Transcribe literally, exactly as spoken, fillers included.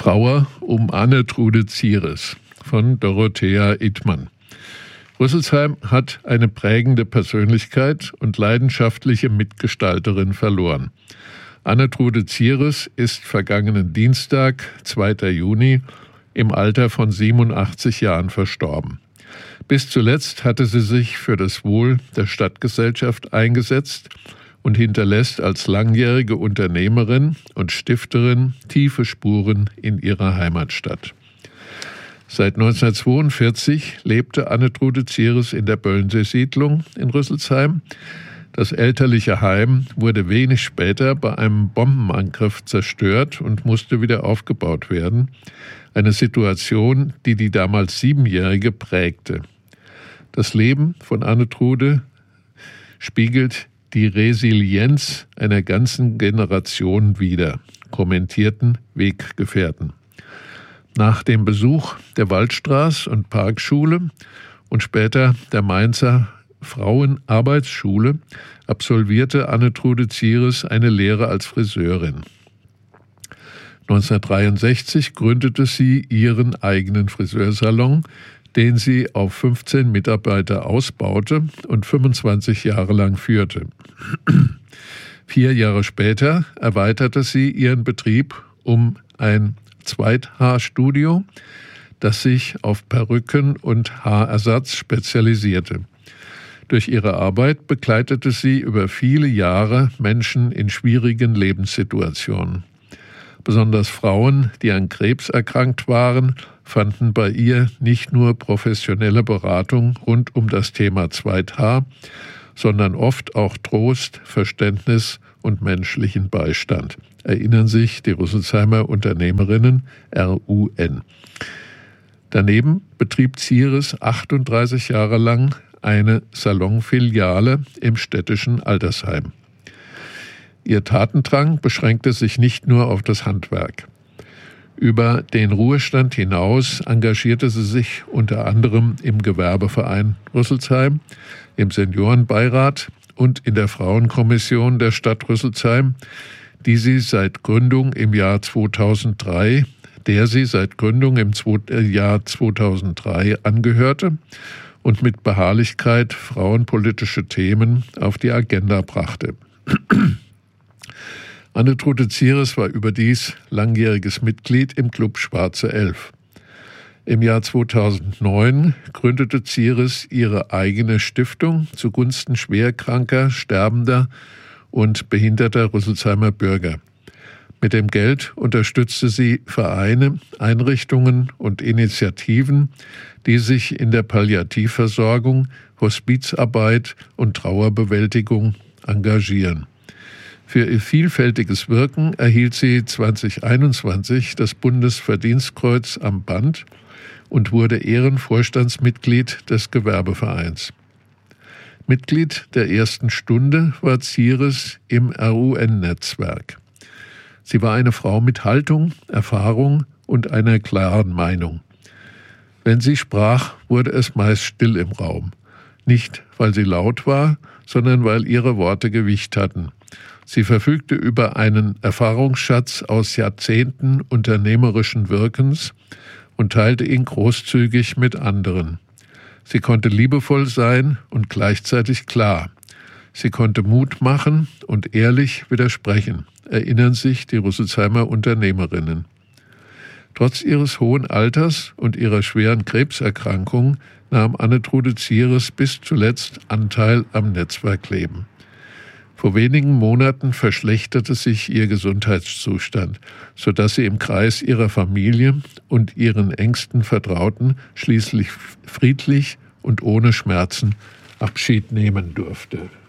Trauer um Anne-Trude Zieres von Dorothea Ittmann. Rüsselsheim hat eine prägende Persönlichkeit und leidenschaftliche Mitgestalterin verloren. Anne-Trude Zieres ist vergangenen Dienstag, zweiter Juni, im Alter von siebenundachtzig Jahren verstorben. Bis zuletzt hatte sie sich für das Wohl der Stadtgesellschaft eingesetzt und hinterlässt als langjährige Unternehmerin und Stifterin tiefe Spuren in ihrer Heimatstadt. Seit neunzehnhundertzweiundvierzig lebte Anne-Trude Zieres in der Böllensee-Siedlung in Rüsselsheim. Das elterliche Heim wurde wenig später bei einem Bombenangriff zerstört und musste wieder aufgebaut werden. Eine Situation, die die damals Siebenjährige prägte. Das Leben von Anne-Trude spiegelt die Resilienz einer ganzen Generation wider, kommentierten Weggefährten. Nach dem Besuch der Waldstraß- und Parkschule und später der Mainzer Frauenarbeitsschule absolvierte Anne-Trude Zieres eine Lehre als Friseurin. neunzehnhundertdreiundsechzig gründete sie ihren eigenen Friseursalon, den sie auf fünfzehn Mitarbeiter ausbaute und fünfundzwanzig Jahre lang führte. Vier Jahre später erweiterte sie ihren Betrieb um ein Zweithaarstudio, das sich auf Perücken und Haarersatz spezialisierte. Durch ihre Arbeit begleitete sie über viele Jahre Menschen in schwierigen Lebenssituationen. Besonders Frauen, die an Krebs erkrankt waren, fanden bei ihr nicht nur professionelle Beratung rund um das Thema Zweithaar, sondern oft auch Trost, Verständnis und menschlichen Beistand, erinnern sich die Rüsselsheimer Unternehmerinnen R U N. Daneben betrieb Zieres achtunddreißig Jahre lang eine Salonfiliale im städtischen Altersheim. Ihr Tatendrang beschränkte sich nicht nur auf das Handwerk. Über den Ruhestand hinaus engagierte sie sich unter anderem im Gewerbeverein Rüsselsheim, im Seniorenbeirat und in der Frauenkommission der Stadt Rüsselsheim, die sie seit Gründung im Jahr zweitausenddrei, der sie seit Gründung im Jahr zweitausenddrei angehörte und mit Beharrlichkeit frauenpolitische Themen auf die Agenda brachte. Anne-Trude Zieres war überdies langjähriges Mitglied im Club Schwarze Elf. Im Jahr zweitausendneun gründete Zieres ihre eigene Stiftung zugunsten schwerkranker, sterbender und behinderter Rüsselsheimer Bürger. Mit dem Geld unterstützte sie Vereine, Einrichtungen und Initiativen, die sich in der Palliativversorgung, Hospizarbeit und Trauerbewältigung engagieren. Für ihr vielfältiges Wirken erhielt sie zweitausendeinundzwanzig das Bundesverdienstkreuz am Band und wurde Ehrenvorstandsmitglied des Gewerbevereins. Mitglied der ersten Stunde war Zieres im R U N-Netzwerk. Sie war eine Frau mit Haltung, Erfahrung und einer klaren Meinung. Wenn sie sprach, wurde es meist still im Raum. Nicht, weil sie laut war, sondern weil ihre Worte Gewicht hatten. Sie verfügte über einen Erfahrungsschatz aus Jahrzehnten unternehmerischen Wirkens und teilte ihn großzügig mit anderen. Sie konnte liebevoll sein und gleichzeitig klar. Sie konnte Mut machen und ehrlich widersprechen, erinnern sich die Rüsselsheimer Unternehmerinnen. Trotz ihres hohen Alters und ihrer schweren Krebserkrankung nahm Anne-Trude Zieres bis zuletzt Anteil am Netzwerkleben. Vor wenigen Monaten verschlechterte sich ihr Gesundheitszustand, sodass sie im Kreis ihrer Familie und ihren engsten Vertrauten schließlich friedlich und ohne Schmerzen Abschied nehmen durfte.